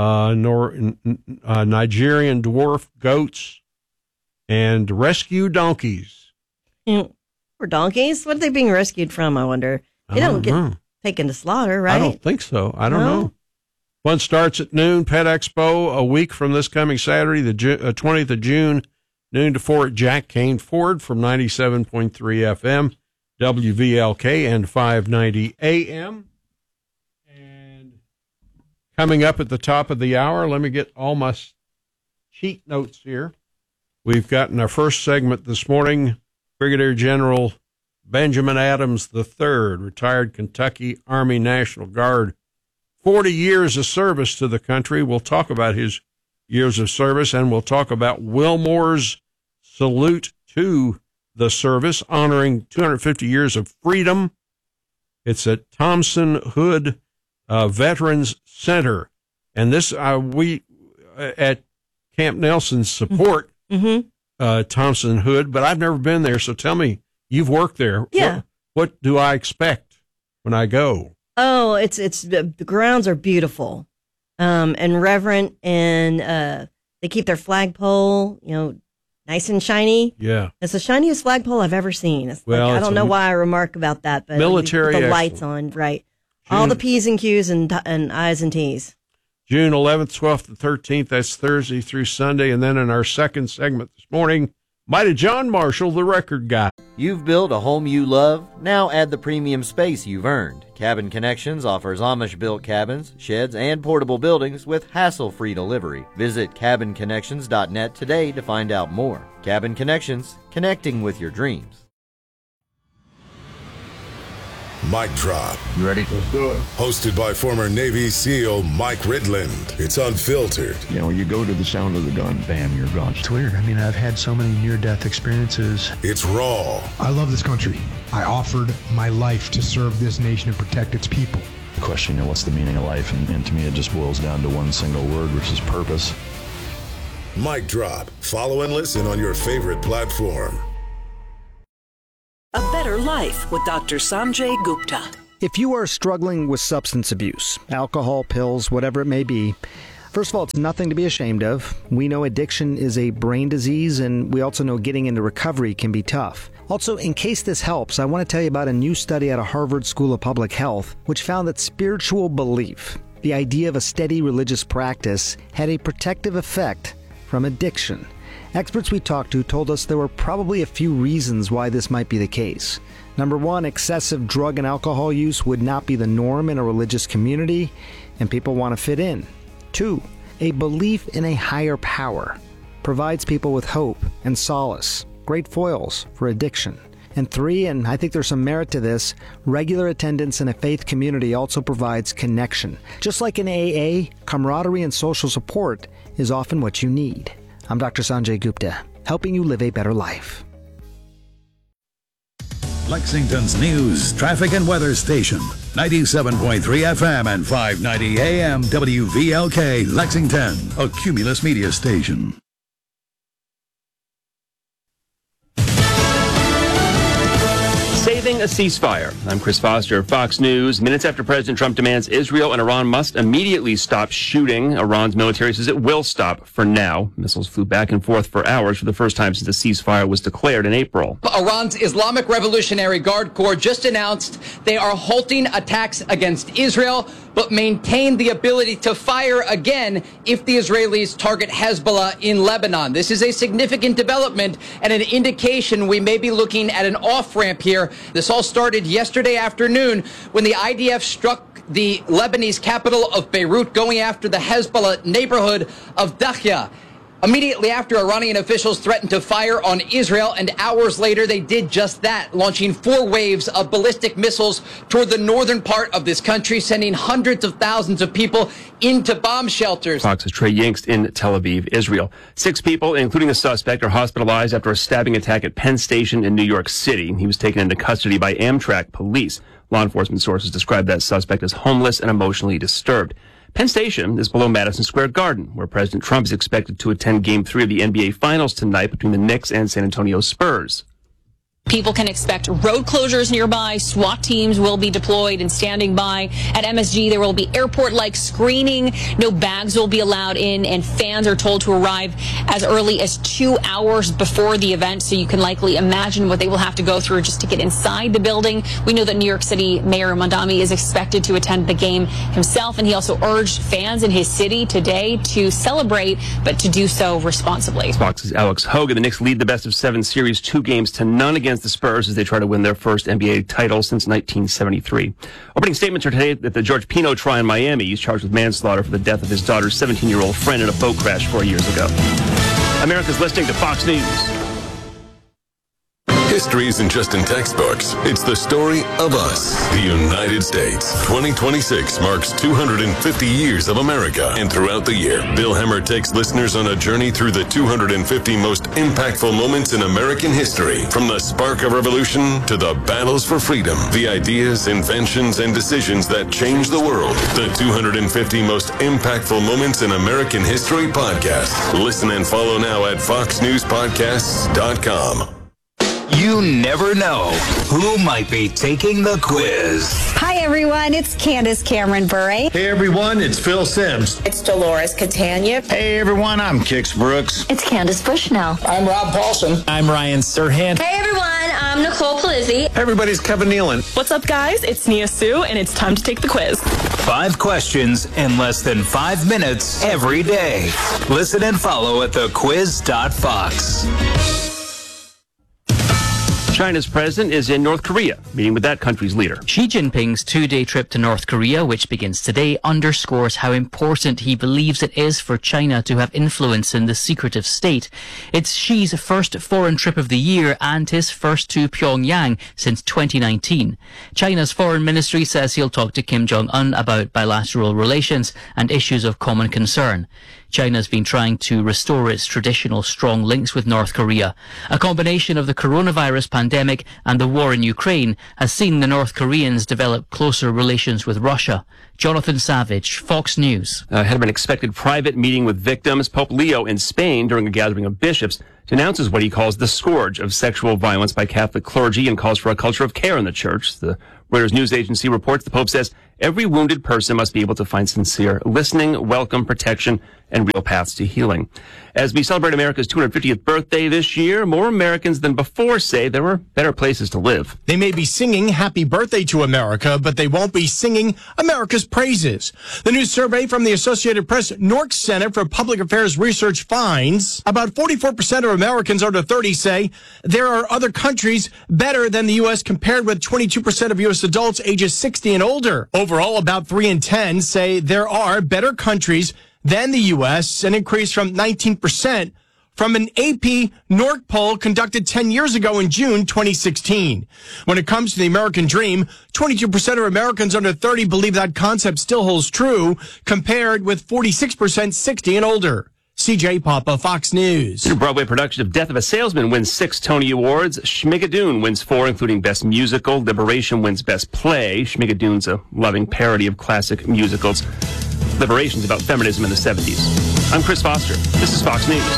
Nigerian dwarf goats and rescue donkeys. Or donkeys? What are they being rescued from, I wonder? They don't get taken to slaughter, right? I don't think so. I don't know. One starts at noon. Pet Expo a week from this coming Saturday, the 20th of June, noon to 4 at Jack Kane Ford from 97.3 FM, WVLK, and 590 AM. And coming up at the top of the hour, let me get all my cheat notes here. We've gotten our first segment this morning, Brigadier General Benjamin Adams III, retired Kentucky Army National Guard, 40 years of service to the country. We'll talk about his years of service, and we'll talk about Wilmore's salute to the service, honoring 250 years of freedom. It's at Thompson Hood Veterans Center. And this, we at Camp Nelson support Thompson Hood, but I've never been there, so tell me, you've worked there. Yeah. What do I expect when I go? Oh, it's the grounds are beautiful, and reverent, and they keep their flagpole, nice and shiny. Yeah, it's the shiniest flagpole I've ever seen. It's well, I don't know why I remark about that, but military with the lights on, right? All the P's and Q's and I's and T's. June 11th, 12th, and 13th. That's Thursday through Sunday, and then in our second segment this morning, Mighty John Marshall, the record guy. You've built a home you love. Now add the premium space you've earned. Cabin Connections offers Amish-built cabins, sheds, and portable buildings with hassle-free delivery. Visit cabinconnections.net today to find out more. Cabin Connections, connecting with your dreams. Mic Drop. You ready? Let's do it. Hosted by former Navy SEAL Mike Ridland. It's unfiltered. You go to the sound of the gun, bam, you're gone. It's weird. I mean, I've had so many near-death experiences. It's raw. I love this country. I offered my life to serve this nation and protect its people. The question, what's the meaning of life? And to me, it just boils down to one single word, which is purpose. Mic Drop. Follow and listen on your favorite platform. Life with Dr. Sanjay Gupta. If you are struggling with substance abuse, alcohol, pills, whatever it may be, first of all, it's nothing to be ashamed of. We know addiction is a brain disease, and we also know getting into recovery can be tough. Also, in case this helps, I want to tell you about a new study out of Harvard School of Public Health, which found that spiritual belief, the idea of a steady religious practice, had a protective effect from addiction. Experts we talked to told us there were probably a few reasons why this might be the case. Number one, excessive drug and alcohol use would not be the norm in a religious community, and people want to fit in. 2, a belief in a higher power provides people with hope and solace, great foils for addiction. And 3, and I think there's some merit to this, regular attendance in a faith community also provides connection. Just like in AA, camaraderie and social support is often what you need. I'm Dr. Sanjay Gupta, helping you live a better life. Lexington's news, traffic, and weather station. 97.3 FM and 590 AM WVLK, Lexington, a Cumulus media station. Saving a ceasefire. I'm Chris Foster, Fox News. Minutes after President Trump demands Israel and Iran must immediately stop shooting, Iran's military says it will stop for now. Missiles flew back and forth for hours for the first time since the ceasefire was declared in April. Iran's Islamic Revolutionary Guard Corps just announced they are halting attacks against Israel, but maintain the ability to fire again if the Israelis target Hezbollah in Lebanon. This is a significant development and an indication we may be looking at an off-ramp here. This all started yesterday afternoon when the IDF struck the Lebanese capital of Beirut, going after the Hezbollah neighborhood of Dakhya. Immediately after, Iranian officials threatened to fire on Israel, and hours later they did just that, launching 4 waves of ballistic missiles toward the northern part of this country, sending hundreds of thousands of people into bomb shelters. Fox's Trey Yingst in Tel Aviv, Israel. 6 people, including a suspect, are hospitalized after a stabbing attack at Penn Station in New York City. He was taken into custody by Amtrak police. Law enforcement sources described that suspect as homeless and emotionally disturbed. Penn Station is below Madison Square Garden, where President Trump is expected to attend Game 3 of the NBA Finals tonight between the Knicks and San Antonio Spurs. People can expect road closures nearby. SWAT teams will be deployed and standing by. At MSG, there will be airport-like screening. No bags will be allowed in, and fans are told to arrive as early as 2 hours before the event, so you can likely imagine what they will have to go through just to get inside the building. We know that New York City Mayor Mondami is expected to attend the game himself, and he also urged fans in his city today to celebrate, but to do so responsibly. Fox's Alex Hogan. The Knicks lead the best-of-7 series 2-0 against the Spurs as they try to win their first NBA title since 1973. Opening statements are today at the George Pino trial in Miami. He's charged with manslaughter for the death of his daughter's 17-year-old friend in a boat crash 4 years ago. America's listening to Fox News. History isn't just in textbooks. It's the story of us, the United States. 2026 marks 250 years of America. And throughout the year, Bill Hemmer takes listeners on a journey through the 250 most impactful moments in American history. From the spark of revolution to the battles for freedom, the ideas, inventions, and decisions that changed the world. The 250 most impactful moments in American history podcast. Listen and follow now at foxnewspodcasts.com. You never know who might be taking the quiz. Hi, everyone. It's Candace Cameron Bure. Hey, everyone. It's Phil Sims. It's Dolores Catania. Hey, everyone. I'm Kix Brooks. It's Candace Bushnell. I'm Rob Paulson. I'm Ryan Serhant. Hey, everyone. I'm Nicole Palizzi. Everybody's Kevin Nealon. What's up, guys? It's Nia Sue, and it's time to take the quiz. 5 questions in less than 5 minutes every day. Listen and follow at thequiz.fox. China's president is in North Korea, meeting with that country's leader. Xi Jinping's 2-day trip to North Korea, which begins today, underscores how important he believes it is for China to have influence in the secretive state. It's Xi's first foreign trip of the year and his first to Pyongyang since 2019. China's foreign ministry says he'll talk to Kim Jong-un about bilateral relations and issues of common concern. China's been trying to restore its traditional strong links with North Korea. A combination of the coronavirus pandemic and the war in Ukraine has seen the North Koreans develop closer relations with Russia. Jonathan Savage, Fox News. Ahead of an expected private meeting with victims, Pope Leo in Spain during a gathering of bishops denounces what he calls the scourge of sexual violence by Catholic clergy and calls for a culture of care in the church. The Reuters news agency reports the Pope says every wounded person must be able to find sincere listening, welcome, protection, and real paths to healing. As we celebrate America's 250th birthday this year, more Americans than before say there were better places to live. They may be singing Happy Birthday to America, but they won't be singing America's praises. The new survey from the Associated Press Newark Center for Public Affairs Research finds about 44% of Americans under 30 say there are other countries better than the U.S. compared with 22% of U.S. adults ages 60 and older. Overall, about 3 in 10 say there are better countries than the U.S., an increase from 19% from an AP Newark poll conducted 10 years ago in June 2016. When it comes to the American dream, 22% of Americans under 30 believe that concept still holds true, compared with 46% 60 and older. CJ Papa, Fox News. The Broadway production of Death of a Salesman wins 6 Tony Awards. Schmigadoon wins 4, including Best Musical. Liberation wins Best Play. Schmigadoon's a loving parody of classic musicals. Liberation's about feminism in the 70s. I'm Chris Foster. This is Fox News.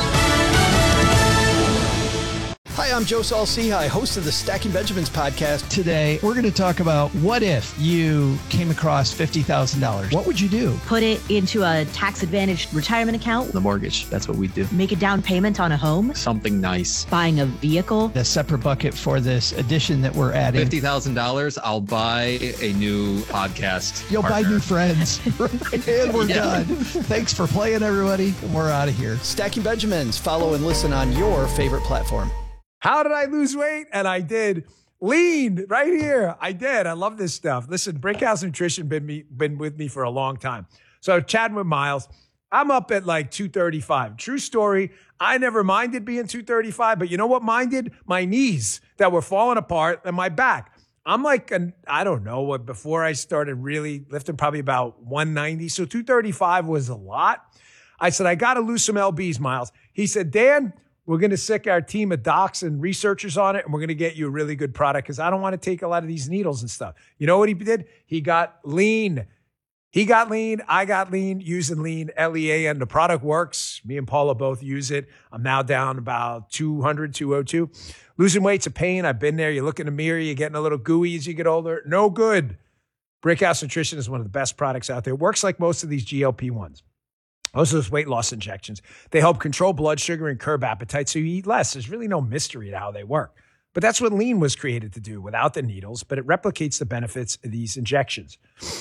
Hi, I'm Joe Saul-Sehy, host of the Stacking Benjamins podcast. Today, we're going to talk about what if you came across $50,000? What would you do? Put it into a tax-advantaged retirement account. The mortgage, that's what we do. Make a down payment on a home. Something nice. Buying a vehicle. A separate bucket for this addition that we're adding. $50,000, I'll buy a new podcast You'll partner. buy new friends. And we're done. Thanks for playing, everybody. We're out of here. Stacking Benjamins. Follow and listen on your favorite platform. How did I lose weight? And I did. Lean right here. I did. I love this stuff. Listen, Brickhouse Nutrition been with me for a long time. So chatting with Miles, I'm up at like 235. True story. I never minded being 235, but you know what minded? My knees that were falling apart and my back. I'm like, I don't know what, before I started really lifting, probably about 190. So 235 was a lot. I said, I got to lose some LBs, Miles. He said, Dan, we're going to sick our team of docs and researchers on it, and we're going to get you a really good product because I don't want to take a lot of these needles and stuff. You know what he did? He got lean. He got lean. I got lean using lean, L-E-A-N. The product works. Me and Paula both use it. I'm now down about 200, 202. Losing weight's a pain. I've been there. You look in the mirror, you're getting a little gooey as you get older. No good. Brickhouse Nutrition is one of the best products out there. It works like most of these GLP-1s. Most of those weight loss injections, they help control blood sugar and curb appetite so you eat less. There's really no mystery to how they work. But that's what lean was created to do without the needles, but it replicates the benefits of these injections.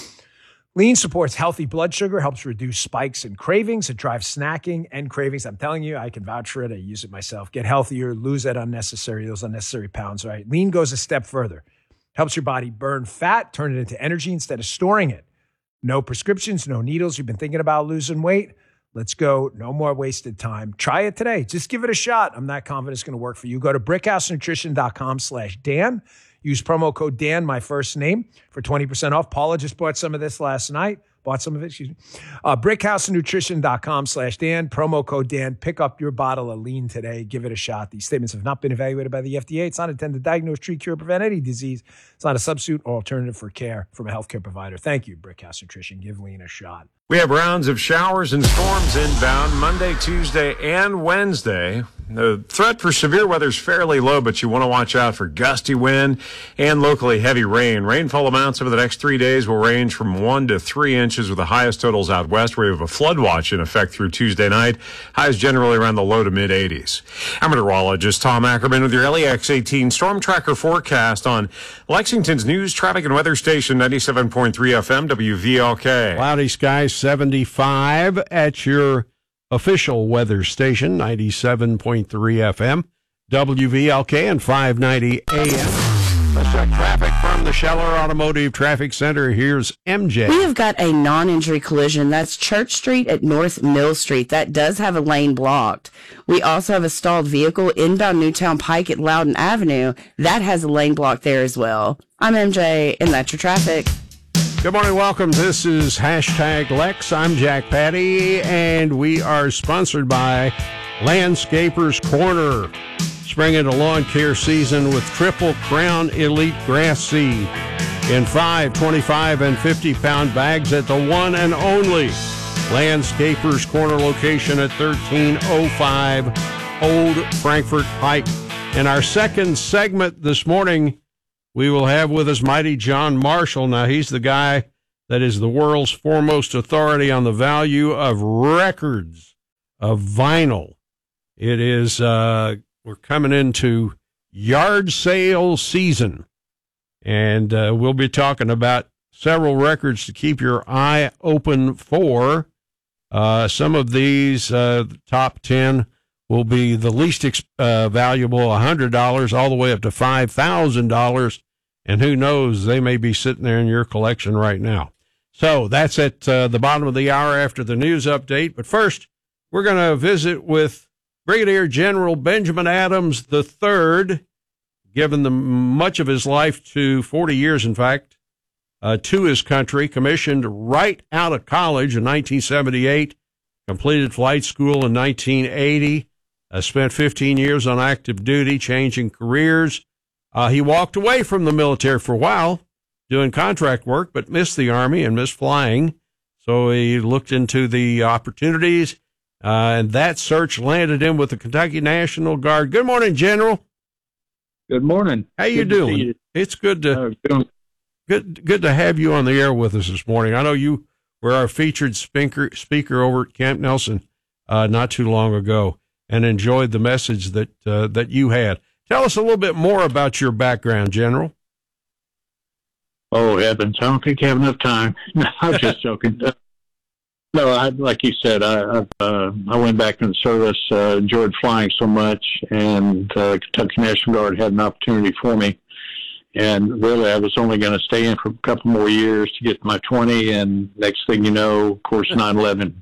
Lean supports healthy blood sugar, helps reduce spikes and cravings. It drives snacking and cravings. I'm telling you, I can vouch for it. I use it myself. Get healthier, lose those unnecessary pounds, right? Lean goes a step further. Helps your body burn fat, turn it into energy instead of storing it. No prescriptions, no needles. You've been thinking about losing weight? Let's go. No more wasted time. Try it today. Just give it a shot. I'm not confident it's going to work for you. Go to brickhousenutrition.com/Dan. Use promo code Dan, my first name, for 20% off. Paula just bought some of this last night. brickhousenutrition.com/Dan. Promo code Dan. Pick up your bottle of lean today. Give it a shot. These statements have not been evaluated by the FDA. It's not intended to diagnose, treat, cure, prevent any disease. It's not a substitute or alternative for care from a healthcare provider. Thank you, Brickhouse Nutrition. Give lean a shot. We have rounds of showers and storms inbound Monday, Tuesday, and Wednesday. The threat for severe weather is fairly low, but you want to watch out for gusty wind and locally heavy rain. Rainfall amounts over the next 3 days will range from 1 to 3 inches, with the highest totals out west, where we have a flood watch in effect through Tuesday night. Highs generally around the low to mid 80s. I'm meteorologist Tom Ackerman with your LEX 18 Storm Tracker forecast on Lexington's news, traffic, and weather station 97.3 FM WVLK. Cloudy skies, 75 at your official weather station, 97.3 FM, WVLK, and 590 AM. Let's check traffic from the Scheller Automotive Traffic Center. Here's MJ. We have got a non-injury collision. That's Church Street at North Mill Street. That does have a lane blocked. We also have a stalled vehicle inbound Newtown Pike at Loudon Avenue. That has a lane blocked there as well. I'm MJ, and that's your traffic. Good morning, welcome. This is Hashtag Lex. I'm Jack Patty, and we are sponsored by Landscapers Corner. Spring into lawn care season with Triple Crown Elite Grass Seed in 5, 25, and 50-pound bags at the one and only Landscapers Corner location at 1305 Old Frankfort Pike. In our second segment this morning, we will have with us Mighty John Marshall. Now, he's the guy that is the world's foremost authority on the value of records, of vinyl. It is, we're coming into yard sale season, and we'll be talking about several records to keep your eye open for. Some of these, top 10, will be the least valuable, $100 all the way up to $5,000. And who knows, they may be sitting there in your collection right now. So that's at the bottom of the hour after the news update. But first, we're going to visit with Brigadier General Benjamin Adams III, given much of his life to 40 years, in fact, to his country, commissioned right out of college in 1978, completed flight school in 1980, spent 15 years on active duty, changing careers. He walked away from the military for a while, doing contract work, but missed the Army and missed flying. So he looked into the opportunities, and that search landed him with the Kentucky National Guard. Good morning, General. Good morning. How you doing? It's good to good to have you on the air with us this morning. I know you were our featured speaker over at Camp Nelson not too long ago, and enjoyed the message that you had. Tell us a little bit more about your background, General. Oh, heavens. I don't think I have enough time. No, I'm just joking. No, like you said, I went back in the service, enjoyed flying so much, and Kentucky National Guard had an opportunity for me. And really, I was only going to stay in for a couple more years to get my 20, and next thing you know, of course, 9/11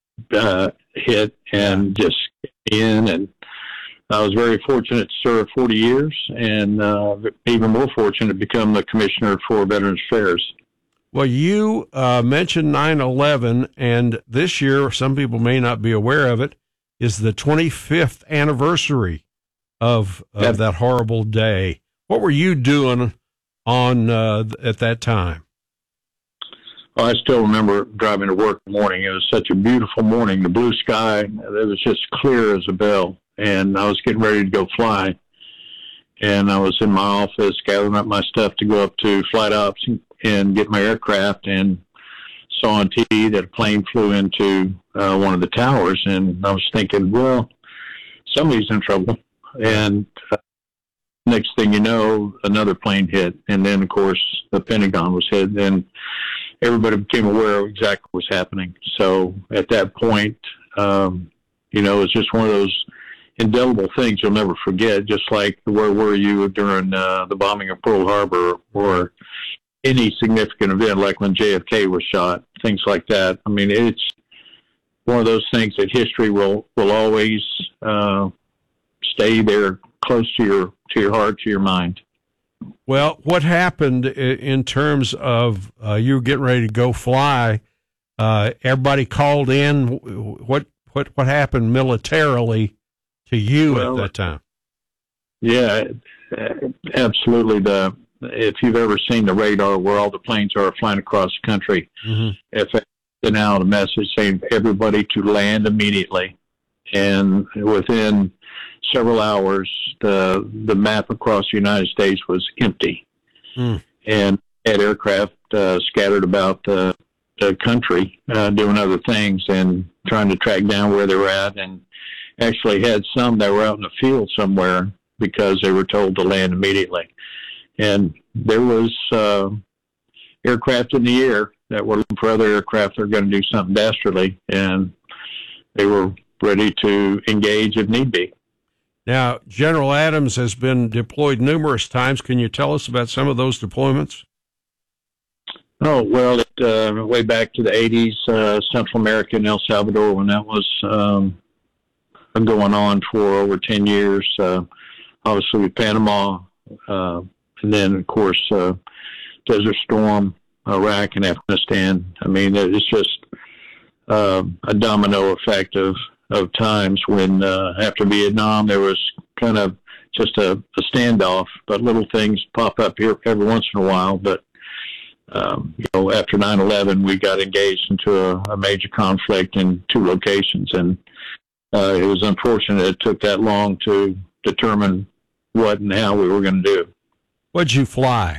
hit and just in, and I was very fortunate to serve 40 years, and even more fortunate to become the Commissioner for Veterans Affairs. Well, you mentioned 9/11, and this year, some people may not be aware of it, is the 25th anniversary of that horrible day. What were you doing on at that time? Well, I still remember driving to work in the morning. It was such a beautiful morning. The blue sky, it was just clear as a bell. And I was getting ready to go fly. And I was in my office gathering up my stuff to go up to flight ops and get my aircraft, and saw on TV that a plane flew into one of the towers. And I was thinking, well, somebody's in trouble. And next thing you know, another plane hit. And then, of course, the Pentagon was hit. And everybody became aware of exactly what was happening. So at that point, it was just one of those indelible things you'll never forget, just like where were you during the bombing of Pearl Harbor, or any significant event like when JFK was shot, things like that. I mean, it's one of those things that history will always stay there close to your heart, to your mind. Well, what happened in terms of you getting ready to go fly? Everybody called in. What happened militarily to you at that time? Yeah, absolutely. If you've ever seen the radar where all the planes are flying across the country, if they sent out a message saying everybody to land immediately, and within several hours, the map across the United States was empty, and had aircraft scattered about the country doing other things and trying to track down where they were at, and actually had some that were out in the field somewhere because they were told to land immediately. And there was aircraft in the air that were looking for other aircraft that were going to do something dastardly, and they were ready to engage if need be. Now, General Adams has been deployed numerous times. Can you tell us about some of those deployments? Oh, well, way back to the 80s, Central America and El Salvador, when that was going on for over 10 years. Obviously, with Panama, and then, of course, Desert Storm, Iraq, and Afghanistan. I mean, it's just a domino effect of times when after Vietnam there was kind of just a standoff, but little things pop up here every once in a while. But after 9/11, we got engaged into a major conflict in two locations, and it was unfortunate it took that long to determine what and how we were going to do. What'd you fly?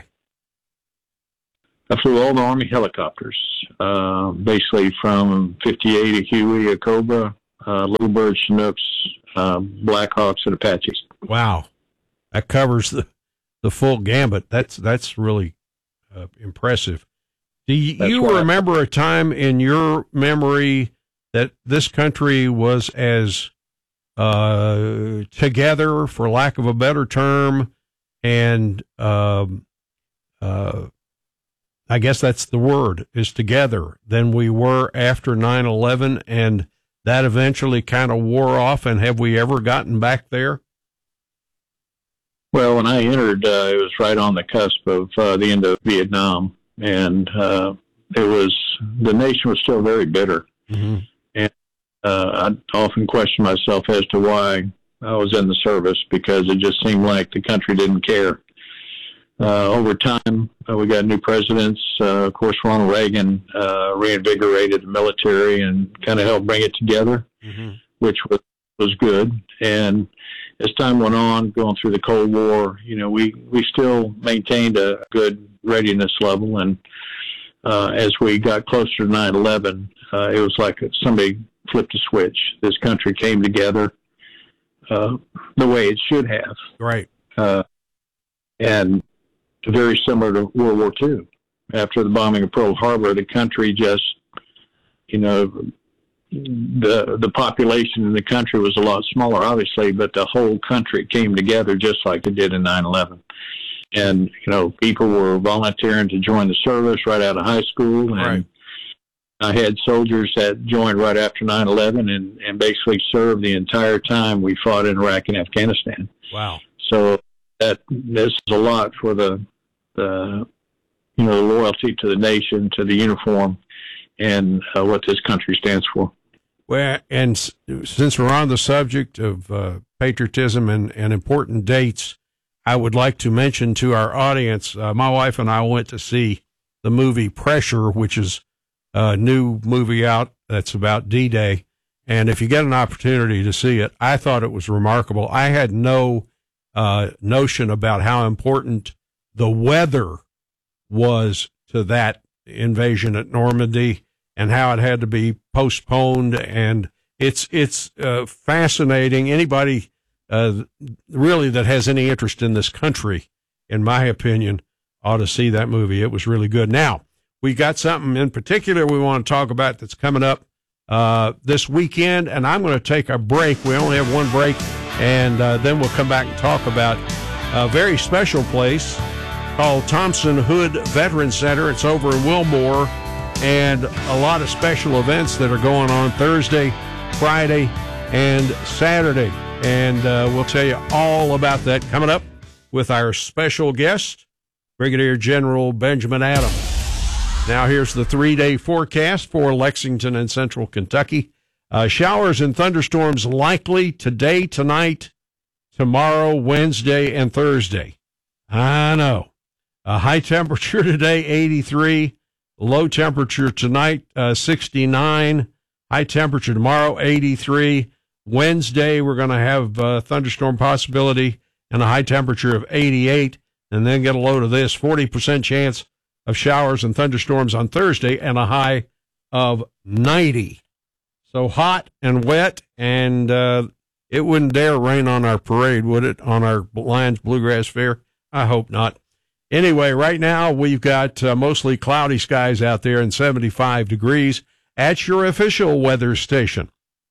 I flew all the Army helicopters, basically from 58 a Huey, a Cobra, Little Bird, Chinooks, Blackhawks, and Apaches. Wow. That covers the full gambit. That's really impressive. Do you remember a time in your memory that this country was as together, for lack of a better term, and I guess that's the word, is together, than we were after 9/11, and that eventually kind of wore off, and have we ever gotten back there? Well, when I entered, it was right on the cusp of the end of Vietnam, and the nation was still very bitter. Mm-hmm. And I often question myself as to why I was in the service, because it just seemed like the country didn't care. Over time, we got new presidents. Of course, Ronald Reagan reinvigorated the military and kind of helped bring it together, which was good. And as time went on, going through the Cold War, we still maintained a good readiness level. And as we got closer to 9/11, it was like somebody flipped a switch. This country came together the way it should have. Right. And very similar to World War II. After the bombing of Pearl Harbor, the country just, the population in the country was a lot smaller, obviously, but the whole country came together just like it did in 9/11. And, people were volunteering to join the service right out of high school. And right. I had soldiers that joined right after 9/11 and basically served the entire time we fought in Iraq and Afghanistan. Wow. So this is a lot for the loyalty to the nation, to the uniform, and what this country stands for. Well, and since we're on the subject of patriotism and important dates, I would like to mention to our audience, my wife and I went to see the movie Pressure, which is a new movie out that's about D-Day. And if you get an opportunity to see it, I thought it was remarkable. I had no notion about how important the weather was to that invasion at Normandy and how it had to be postponed. And it's fascinating. Anybody really that has any interest in this country, in my opinion, ought to see that movie. It was really good. Now, we got something in particular we want to talk about that's coming up this weekend, and I'm going to take a break. We only have one break, and then we'll come back and talk about a very special place called Thompson Hood Veterans Center. It's over in Wilmore, and a lot of special events that are going on Thursday, Friday, and Saturday. And we'll tell you all about that coming up with our special guest, Brigadier General Benjamin Adams. Now here's the 3-day forecast for Lexington and Central Kentucky. Showers and thunderstorms likely today, tonight, tomorrow, Wednesday, and Thursday. I know. High temperature today, 83. Low temperature tonight, 69. High temperature tomorrow, 83. Wednesday, we're going to have thunderstorm possibility and a high temperature of 88. And then get a load of this, 40% chance of showers and thunderstorms on Thursday and a high of 90. So hot and wet, and it wouldn't dare rain on our parade, would it, on our Lions Bluegrass Fair? I hope not. Anyway, right now we've got mostly cloudy skies out there and 75 degrees at your official weather station,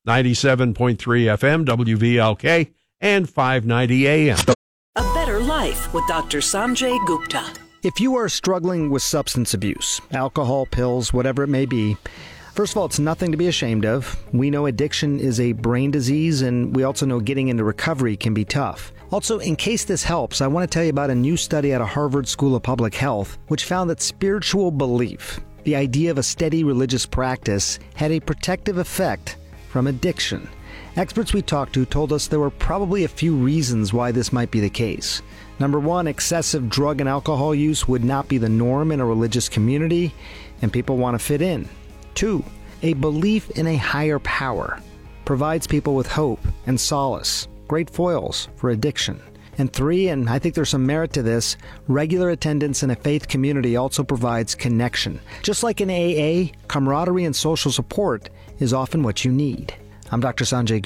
97.3 FM, WVLK, and 590 AM. A Better Life with Dr. Sanjay Gupta. If you are struggling with substance abuse, alcohol, pills, whatever it may be, first of all, it's nothing to be ashamed of. We know addiction is a brain disease, and we also know getting into recovery can be tough. Also, in case this helps, I want to tell you about a new study out of Harvard School of Public Health, which found that spiritual belief, the idea of a steady religious practice, had a protective effect from addiction. Experts we talked to told us there were probably a few reasons why this might be the case. Number one, excessive drug and alcohol use would not be the norm in a religious community, and people want to fit in. Two, a belief in a higher power. provides people with hope and solace, great foils for addiction. And 3, and I think there's some merit to this, regular attendance in a faith community also provides connection. Just like in AA, camaraderie and social support is often what you need. I'm Dr. Sanjay